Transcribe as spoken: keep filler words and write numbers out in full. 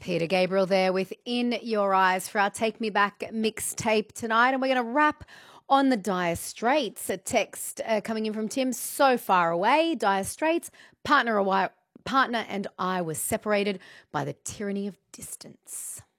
Peter Gabriel there with In Your Eyes for our Take Me Back mixtape tonight. And we're going to wrap on the Dire Straits. A text uh, coming in from Tim, so far away. Dire Straits, partner, a partner and I were separated by the tyranny of distance.